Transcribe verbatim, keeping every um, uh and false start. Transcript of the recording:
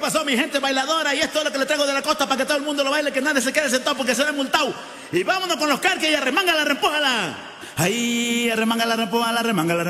pasó, mi gente bailadora? Y esto es lo que le traigo de la costa para que todo el mundo lo baile, que nadie se quede sentado porque se ve multado. Y vámonos con los carques y arremángala, repújala. Ahí, arremángala, repújala, arremángala.